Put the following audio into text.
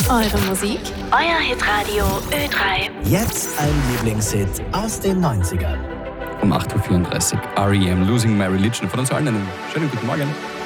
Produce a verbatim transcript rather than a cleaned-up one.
Eure Musik, euer Hitradio Ö drei. Jetzt ein Lieblingshit aus den neunzigern. Um acht Uhr vierunddreißig R E M Losing My Religion. Von uns allen einen schönen guten Morgen.